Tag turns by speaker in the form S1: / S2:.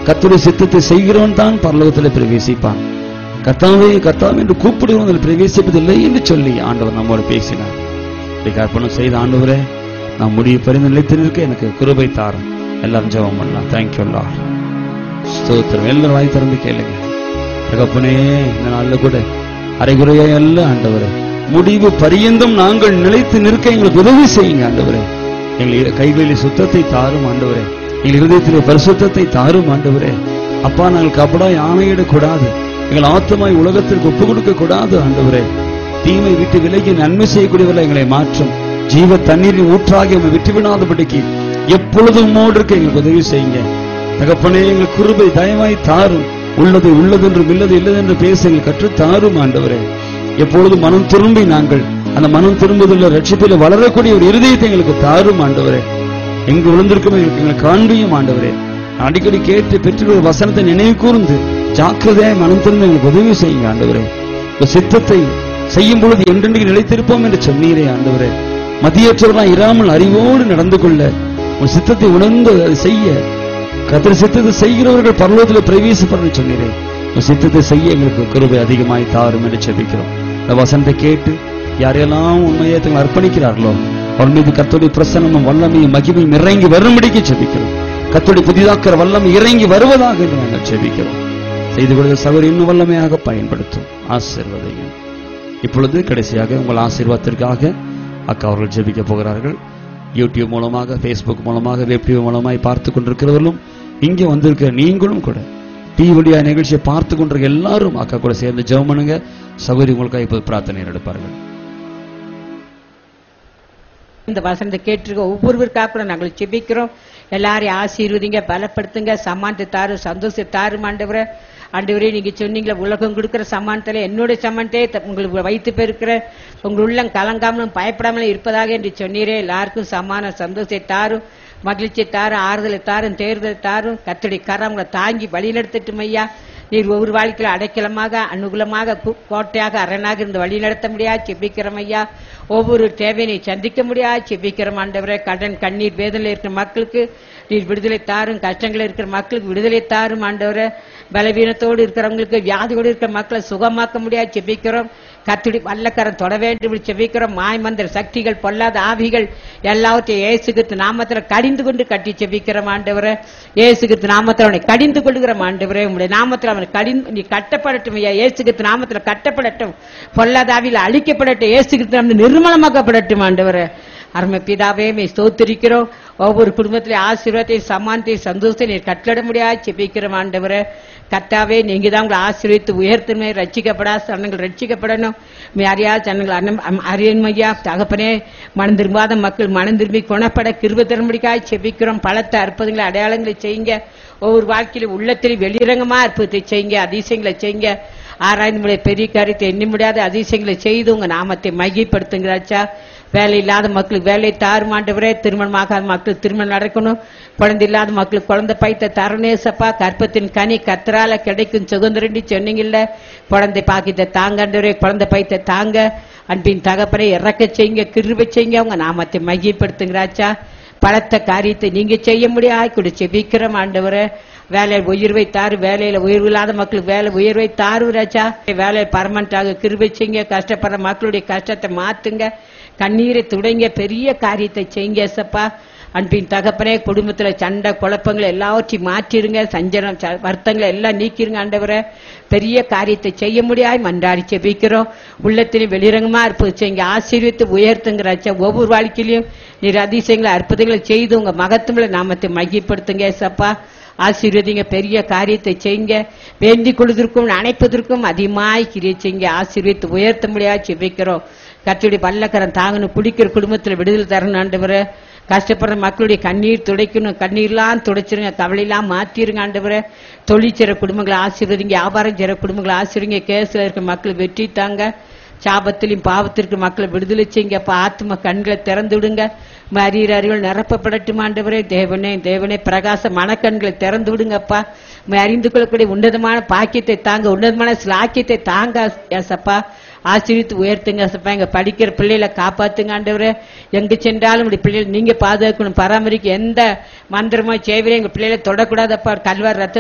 S1: கர்த்தருடைய சித்தத்தை செய்கிறவன் தான் பரலோகத்தில் பிரவேசிப்பான். கர்த்தாவே கர்த்தாவே என்று கூப்பிடுகிறவன் பிரவேசிப்பதில்லை என்று சொல்லி ஆண்டவர் நம்மோடு பேசினார். அர்ப்பணம் செய்த ஆண்டவரே, நான் முடிவு பரிந்து நிலைத்து நிற்க எனக்கு கிருபை தாரும். எல்லாரும் ஜெபம் பண்ணலாம். Thank you Lord. ஸ்தோத்திரம். எல்லாரும் வாய் திறந்து கேளுங்க. தகப்பனே, இந்த நாள்ல கூட அரைகுறையா அல்ல ஆண்டவரே, முடிவு பரியந்தம் நாங்கள் நிலைத்து நிற்க எங்களுக்கு உதவி செய்யுங்க ஆண்டவரே. எங்கள் கைகளில் சுத்தத்தை தாரும் ஆண்டவரே. எங்கள் இருதயத்திலே பரிசுத்தத்தை தாரும் ஆண்டவரே. அப்பா, நாங்கள் கபடாய் ஆணையிடக்கூடாது. எங்கள் ஆத்மாய் உலகத்திற்கு ஒப்புக் கொடுக்க கூடாது ஆண்டவரே. தீமை விட்டு விலகி நன்மை செய்யக்கூடியவர்கள் எங்களை மாற்றும். ஜீவ தண்ணீரின் ஊற்றாகி நம்மை விட்டுவிடாதபடிக்கு எப்பொழுதும் உம்மோடு இருக்க எங்களுக்கு உதவி செய்யுங்க தகப்பனே. எங்கள் கிருபை தயவாய் தாரும். உள்ளது உள்ளதென்றும் இல்லது இல்லதென்று பேச எங்கள் கற்று தாரும் ஆண்டவரே. எப்பொழுதும் மனம் திரும்பி நாங்கள் அந்த மனம் திரும்புவதில் ரட்சிப்பில் வளரக்கூடிய ஒரு இருதயத்தை எங்களுக்கு தாரும் ஆண்டவரே. எங்கு விழுந்திருக்கும் எங்களை காண்பியும் ஆண்டவரே. அடிக்கடி கேட்டு பெற்று வசனத்தை நினைவு கூர்ந்து ஜாக்கிரதையாய் மனம் திரும்ப எங்களுக்கு உதவி செய்யுங்க ஆண்டவரே. சித்தத்தை செய்யும் பொழுது என்றென்றைக்கு நிலைத்திருப்போம் என்று சொன்னீரே ஆண்டவரே. மதியற்றவர்களாய் இராமல் அறிவோடு நடந்து கொள்ள, உன் சித்தத்தை உணர்ந்து அதை செய்ய, கர்த்தர் சித்தத்தை செய்கிறவர்கள் பரலோகத்தில் பிரவேசிப்பார்கள் சொன்னீரே. உன் சித்தத்தை செய்ய எங்களுக்கு கிருபை அதிகமாய் தாரும் என்று ஜெபிக்கிறோம். இந்த வசனத்தை கேட்டு யாரெல்லாம் உண்மையை தங்களை அர்ப்பணிக்கிறார்களோ அவர் மீது கர்த்தருடைய பிரசன்னமும் வல்லமையும் மகிமையும் இறங்கி வரும்படிக்கு ஜெபிக்கிறோம். கர்த்தருடைய புதிதாக்கிற வல்லமை இறங்கி வருவதாக என்று நாங்கள் ஜெபிக்கிறோம். செய்து கொள்கிற சகோதரி இன்னும் வல்லமையாக பயன்படுத்தும். ஆசீர்வதியும். இப்பொழுது கடைசியாக உங்கள் ஆசீர்வாதத்திற்காக அக்கா அவர்கள் ஜெபிக்க போகிறார்கள். யூடியூப் மூலமாக, பேஸ்புக் மூலமாக, வெப் டிவி மூலமாய் பார்த்து கொண்டிருக்கிறவர்களும், இங்கே வந்திருக்கிற நீங்களும் கூட டிவிடியா நிகழ்ச்சியை பார்த்து கொண்டிருக்க எல்லாரும் அக்கா கூட சேர்ந்து ஜெபம் பண்ணுங்க. சகோதரி உங்களுக்காக இப்போது பிரார்த்தனை எடுப்பார்கள்.
S2: இந்த வசனத்தை கேட்டிருக்க ஒவ்வொருவருக்காக கூட நாங்கள் ஜெபிக்கிறோம். எல்லாரையும் ஆசீர்வதிங்க, பலப்படுத்துங்க, சமானத்தை தாரு, சந்தோஷத்தை தாரு ஆண்டவரே. ஆண்டவரே, நீங்க சொன்னீங்களா உலகம் கொடுக்கிற சமானத்துல என்னுடைய சமானத்தை உங்களுக்கு வைத்து பெருக்கிற உங்கள் உள்ளம் கலங்காமலும் பயப்படாமலும் இருப்பதாக என்று சொன்னீரே. எல்லாருக்கும் சமான சந்தோஷத்தை தாரும், மகிழ்ச்சியை தாரும், ஆறுதலை தாரும், தேர்தலை தாரும். கர்த்தருடைய கரங்களை தாங்கி வழிநடத்தட்டும் ஐயா. நீர் ஒவ்வொரு வாழ்க்கையில அடைக்கலமாக, அனுகூலமாக, கோட்டையாக, அரணாக இருந்து வழி நடத்த முடியாது செபிக்கிறோம் ஐயா. ஒவ்வொரு தேவையை சந்திக்க முடியாது செபிக்கிறோம் ஆண்டவரே. கடன் கண்ணீர் வேதனையில் இருக்கிற மக்களுக்கு நீர் விடுதலை தாரும். கஷ்டங்கள் இருக்கிற மக்களுக்கு விடுதலை தாரும் ஆண்டவரே. பலவீனத்தோடு இருக்கிறவங்களுக்கு, வியாதியோடு இருக்கிற மக்களை சுகமாக்க முடியாது செபிக்கிறோம். கர்த்தருடைய வல்லக்கரம் தொட வேண்டும் செபிக்கிறோம். மாய்மந்திர சக்திகள், பொல்லாத ஆவிகள் எல்லாவற்றையும் இயேசு கிறிஸ்து நாமத்தில் கடிந்து கொண்டு கட்டி செபிக்கிறோம் ஆண்டவரே. இயேசு கிறிஸ்து நாமத்தில் அவனை கடிந்து கொள்கிறோம் ஆண்டவரே. உங்களுடைய நாமத்தில் அவனை நீ கட்டப்படட்டும் ஐயா. இயேசு கிறிஸ்து நாமத்தில் கட்டப்படட்டும். பொல்லாத ஆவியில் அழிக்கப்படட்டும். இயேசு கிறிஸ்து நாமத்தில் நிர்மலமாக்கப்படட்டும் ஆண்டவரே. அருமை பிதாவே, ஸ்தோத்திரிக்கிறோம். ஒவ்வொரு குடும்பத்திலே ஆசீர்வாதத்தை, சமானத்தை, சந்தோஷத்தை நீர் கட்டளை முடியாது செபிக்கிறோம் ஆண்டவரே. கர்த்தாவே, நீங்க தான் உங்களை ஆசீர்வதித்து உயர்த்துமே. ரட்சிக்கப்படாத சனங்கள் ரட்சிக்கப்படணும். அறியாத சனங்கள் அறியன்மையா தகப்பனே. மனம் திரும்பாத மக்கள் மனம் திரும்பி குணப்பட கிருபை தரும்படிக்காக செபிக்கிறோம். பலத்த அற்புதங்களை, அடையாளங்களை செய்யுங்க. ஒவ்வொரு வாழ்க்கையிலும் உள்ளத்தில் வெளிரங்கமா அற்புதத்தை செய்யுங்க, அதிசயங்களை செய்யுங்க. ஆராய்ந்து பெரிய காரியத்தை எண்ணி முடியாத அதிசயங்களை செய்து உங்க நாமத்தை மகிமைப்படுத்துங்கிறாச்சா. வேலை இல்லாத மக்களுக்கு வேலை தாருமாண்டவரே. திருமணமாகாத மக்களுக்கு திருமணம் நடக்கணும். குழந்தை இல்லாத மக்களுக்கு குழந்தை பைத்த தரணேசப்பா. கற்பத்தின் கனி கத்தரால கிடைக்கும் சுதந்திரண்டி சொன்னீங்கல்ல. குழந்தை பாக்கியத்தை தாங்கண்டவரே. குழந்தை பைத்த தாங்க. அன்பின் தகப்பனை இறக்க செய்யுங்க, கிருபை செய்யுங்க. அவங்க நாமத்தை மகிமைப்படுத்துங்கிறாச்சா. பலத்த காரியத்தை நீங்க செய்ய முடியாது கூட செபிக்கிறோம் ஆண்டவரே. வேலையில் உயர்வை தாரு. வேலையில உயர்வு இல்லாத மக்களுக்கு வேலை உயர்வை தாரு ராஜா. வேலையை பர்மனண்டாக கிருபை செய்யுங்க. கஷ்டப்படுற மக்களுடைய கஷ்டத்தை மாத்துங்க. கண்ணீரை துடைங்க. பெரிய காரியத்தை செய்யுங்க சப்பா. அன்பின் தகப்பனே, குடும்பத்துல சண்டை குழப்பங்களை எல்லாவற்றையும் மாற்றிருங்க. சஞ்சலம் வருத்தங்களை எல்லாம் நீக்கிருங்க ஆண்டவரே. பெரிய காரியத்தை செய்ய முடியாது மன்றாடி செபிக்கிறோம். உள்ளத்திலையும் வெளிரங்கமா இருப்பது செய்யுங்க. ஆசீர்வித்து உயர்த்துங்கிறாச்சா. ஒவ்வொரு வாழ்க்கையிலையும் நீர் அதிசயங்களை அற்புதங்களை செய்து உங்க மகத்துவங்களை நாமத்தை மகிப்படுத்துங்க சப்பா. ஆசீர்வதிங்க. பெரிய காரியத்தை செய்யுங்க. வேண்டிக் கொள்வதற்கும் அணைப்பதற்கும் அதிகமாய் கிரியை செய்யுங்க. ஆசீர்வித்து உயர்த்த முடியாது செபிக்கிறோம். கர்த்தருடைய வல்லக்கரம் தாங்கணும். குடிக்கிற குடும்பத்தில் விடுதலை தரணும் ஆண்டவரே. கஷ்டப்படுற மக்களுடைய கண்ணீர் துடைக்கணும். கண்ணீர்லாம் துடைச்சிருங்க. கவலையெல்லாம் மாத்திருங்க ஆண்டவரே. தொழில் செய்ற குடும்பங்களை ஆசீர்வதிங்க. வியாபாரம் செய்ற குடும்பங்களை ஆசீர்வதிங்க. கேஸ்ல இருக்க மக்கள் வெற்றி தாங்க. சாபத்திலையும் பாவத்திற்கு மக்களை விடுதலை செய்யுங்க. ஆத்ம கண்களை திறந்து விடுங்க. அறிகள் நிரப்பப்படட்டும் ஆண்டவரே. தேவனே தேவனே, பிரகாச மனக்கண்களை திறந்து விடுங்கப்பா. அறிந்து கொள்ளக்கூடிய உன்னதமான பாக்கியத்தை தாங்க. உன்னதமான சிலாக்கியத்தை தாங்க ஏசப்பா. ஆசீர்வித்து உயர்த்துங்க சப்பா. எங்க படிக்கிற பிள்ளைகளை காப்பாத்துங்க ஆண்டவரே. எங்க சென்றாலும் இப்படி பிள்ளைகள் நீங்க பாதுகாக்கணும், பராமரிக்க. எந்த மந்திரமோ சேவையில எங்க பிள்ளைகளை தொடக்கூடாதப்பா. கல்வார் ரத்த